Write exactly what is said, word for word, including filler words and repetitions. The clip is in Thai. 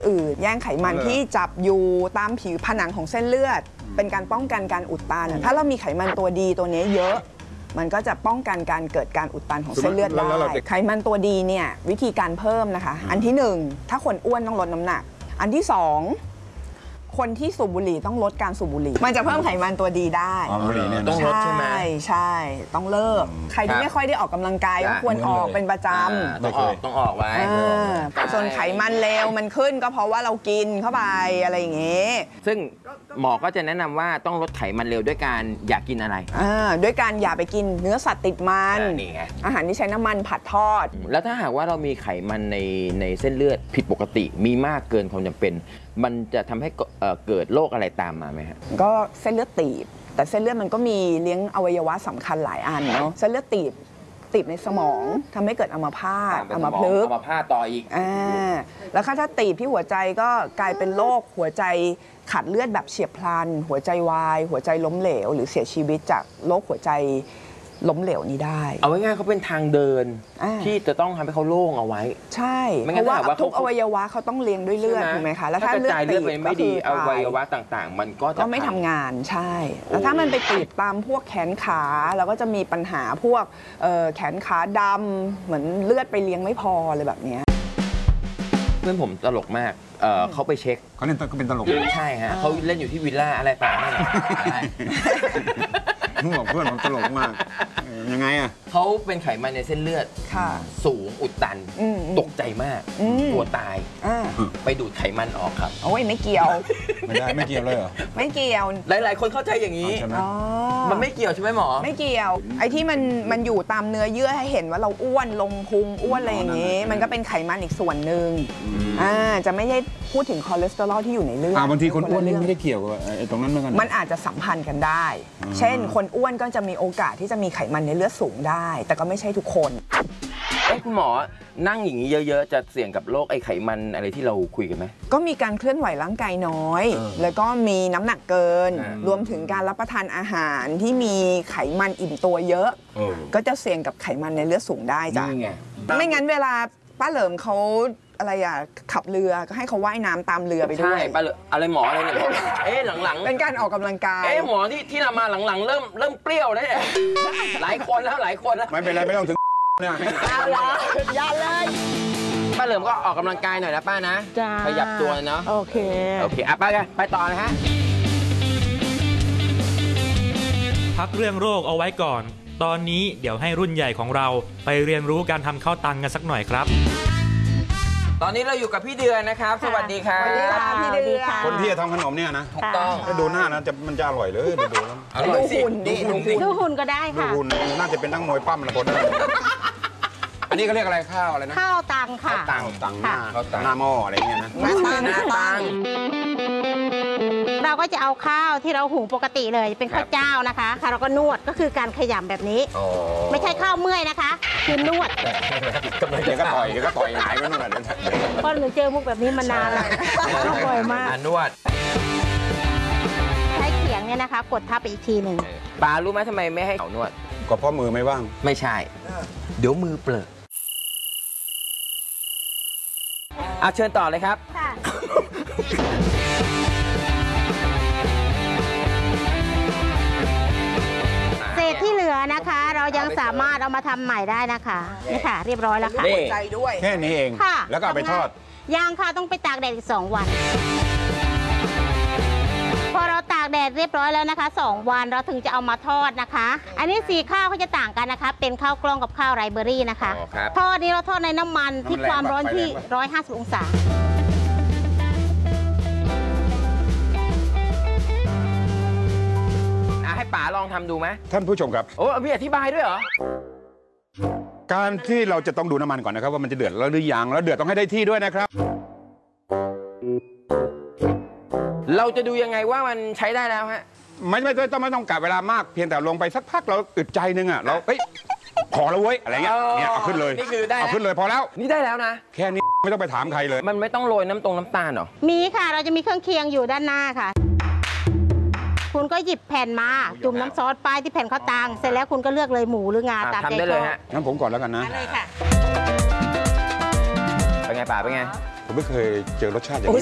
อื่นแย่งไขมันที่จับอยู่ตามผิวผนังของเส้นเลือดเป็นการป้องกันการอุดตันถ้าเรามีไขมันตัวดีตัวนี้เยอะมันก็จะป้องกันการเกิดการอุดตันของเส้นเลือดได้ไขมันตัวดีเนี่ยวิธีการเพิ่มนะคะอันที่หนึ่งถ้าคนอ้วนต้องลดน้ำหนักอันที่สองคนที่สูบบุหรี่ต้องลดการสูบบุหรี่มันจะเพิ่มไขมันตัวดีได้ต้องลดใช่ไหมใช่ต้องเลิกใครที่ไม่ค่อยได้ออกกำลังกายก็ควรออกเป็นประจำต้องออกต้องออกไว้ส่วนไขมันเลวมันขึ้นก็เพราะว่าเรากินเข้าไปอะไรอย่างเงี้ยซึ่งหมอก็จะแนะนำว่าต้องลดไขมันเร็วด้วยการอย่ากินอะไรด้วยการอย่าไปกินเนื้อสัตว์ติดมันอาหารที่ใช้น้ำมันผัดทอดแล้วถ้าหากว่าเรามีไขมันในในเส้นเลือดผิดปกติมีมากเกินความจำเป็นมันจะทำให้เกิดโรคอะไรตามมาไหมครับก็เส้นเลือดตีบแต่เส้นเลือดมันก็มีเลี้ยงอวัยวะสำคัญหลายอันเนาะเส้นเลือดตีบตีบในสมองทำให้เกิดอัมพาตอัมพฤกษ์อัมพาตต่ออีกอ่าแล้วถ้าตีบที่หัวใจก็กลายเป็นโรคหัวใจขาดเลือดแบบเฉียบพลันหัวใจวายหัวใจล้มเหลวหรือเสียชีวิตจากโรคหัวใจล้มเหลวนี้ได้เอาง่ายๆเขาเป็นทางเดินที่จะต้องทำให้เขาโล่งเอาไว้ใช่เพราะว่าทุกอวัยวะเขาต้องเลี้ยงด้วยเลือดถูกไหมคะแล้วถ้าเลือดตีบไม่ดีอวัยวะต่างๆมันก็ก็ไม่ทำงานใช่แล้วถ้ามันไปตีบตามพวกแขนขาเราก็จะมีปัญหาพวกแขนขาดำเหมือนเลือดไปเลี้ยงไม่พออะไรแบบนี้เพื่อนผมตลกมากเขาไปเช็คเขาเล่นก็เป็นตลกใช่ฮะเขาเล่นอยู่ที่วิลล่าอะไรป่านั่นแหละมึงบอกเพื่อนผมตลกมากยังไงอ่ะเขาเป็นไขมันในเส้นเลือดสูงอุดตันตกใจมากกลัวตายไปดูดไขมันออกครับโอ้ยไม่เกี่ยวไม่ได้ไม่เกี่ยวเลยเหรอไม่เกี่ยวหลายๆคนเข้าใจอย่างนี้มันไม่เกี่ยวใช่ไหมหมอไม่เกี่ยวไอ้ที่มันมันอยู่ตามเนื้อเยื่อให้เห็นว่าเราอ้วนลงพุงอ้วนอะไรอย่างนี้มันก็เป็นไขมันอีกส่วนหนึ่งอ่าจะไม่ใช่พูดถึงคอเลสเตอรอลที่อยู่ในเลือดบางทีคนอ้วนไม่ได้เกี่ยวกับไอ้ตรงนั้นเหมือนกันมันอาจจะสัมพันธ์กันได้เช่นคนอ้วนก็จะมีโอกาสที่จะมีไขมันในเลือดสูงได้แต่ก็ไม่ใช่ทุกคนเอ้คุณหมอนั่งอย่างนี้เยอะๆจะเสี่ยงกับโรคไอ้ไขมันอะไรที่เราคุยกันไหมก็มีการเคลื่อนไหวร่างกายน้อยแล้วก็มีน้ำหนักเกินรวมถึงการรับประทานอาหารที่มีไขมันอิ่มตัวเยอะก็จะเสี่ยงกับไขมันในเลือดสูงได้จ้ะไม่งั้นเวลาป้าเหลิมเขาอะไรอ่ะขับเรือก็ให้เขาว่ายน้ำตามเรือไปด้วยใช่ป้าเหลิมอะไรหมออะไรเนี่ยเอ๊ะหลังๆเป็นการออกกำลังกายเอ๊ะหมอที่ที่เรามาหลังๆเริ่มเริ่มเปรี้ยวแล้วเนี่ยหลายคนแล้วหลายคนแล้วไม่เป็นไรไม่ต้องถึงเนี่ยอย่าเลยป้าเหลิมก็ออกกำลังกายหน่อยนะป้านะขยับตัวเนาะโอเคโอเคอ่ะป้ากันไปต่อนะฮะพักเรื่องโรคเอาไว้ก่อนตอนนี้เดี๋ยวให้รุ่นใหญ่ของเราไปเรียนรู้การทำข้าวตังกันสักหน่อยครับตอนนี้เราอยู่กับพี่เดือนนะครับสวัสดีครับสวัสดีค่ะพี่เดือนคนที่จะทำขนมเนี่ยนะถูกต้องถ้าดูหน้านะจะมันจะอร่อยเลยดูแล้วดูหุ่นดิดูหุ่นก็ได้ค่ะดูหุ่นน่าจะเป็นนักมวยปั้มละคนอันนี้เขาเรียกอะไรข้าวอะไรนะข้าวตังค่ะตังตังหน้าหน้าหม้ออะไรเงี้ยนะหน้าตังหน้าตังเราก็จะเอาข้าวที่เราหุงปกติเลยเป็นข้าวเจ้านะคะค่ะเราก็นวดก็คือการขยำแบบนี้ไม่ใช่ข้าวเมื่อยนะคะคือนวดกำลังจะก็ต่อยก็ต่อยหายไปนู่นน่ะเพราะหนูเจอมุกแบบนี้มานานแล้วบ่อยมากนวดใช้เขียงเนี่ยนะคะกดทับไปอีกทีหนึ่งปารู้ไหมทำไมไม่ให้เขานวดก็เพราะมือไม่ว่างไม่ใช่เดี๋ยวมือเปลือกอ่ะเชิญต่อเลยครับเศษที่เหลือนะคะเรายังสามารถเอามาทำใหม่ได้นะคะนี่ค่ะเรียบร้อยแล้วค่ะใจด้วยแค่นี้เองค่ะแล้วก็เอาไปทอดย่างค่ะต้องไปตากแดดอีกสองวันพอเราตากแดดเรียบร้อยแล้วนะคะสองวันเราถึงจะเอามาทอดนะคะอันนี้สีข้าวเขาจะต่างกันนะคะเป็นข้าวกล้องกับข้าวไรเบอรี่นะคะทอดนี้เราทอดในน้ำมันที่ความร้อนที่หนึ่งร้อยห้าสิบองศาให้ป๋าลองทำดูไหมท่านผู้ชมครับโอ้พี่อธิบายด้วยเหรอการที่เราจะต้องดูน้ำมันก่อนนะครับว่ามันจะเดือดแล้วหรือยังแล้วเดือดต้องให้ได้ที่ด้วยนะครับเราจะดูยังไงว่ามันใช้ได้แล้วฮะไม่ไม่ต้องไม่ต้องกะเวลามากเพียงแต่ลงไปสักพักเราอึดใจนึงอ่ะเราเฮ้ยพอแล้วเว้ยอะไรเงี้ยเนี่ยเอาขึ้นเลยนี่คือได้เอาขึ้นเลยพอแล้วนี่ได้แล้วนะแค่นี้ไม่ต้องไปถามใครเลยมันไม่ต้องโรยน้ำตรงน้ำตาลหรอมีค่ะเราจะมีเครื่องเคียงอยู่ด้านหน้าค่ะคุณก็หยิบแผ่นมาจุ่มน้ำซอสป้ายที่แผ่นข้าวตังเสร็จแล้วคุณก็เลือกเลยหมูหรืองาตามใจชอบทำได้เลยฮะงั้นผมก่อนแล้วกันนะเลยค่ะเป็นไงป่าเป็นไงผมไม่เคยเจอรสชาติอย่างนี้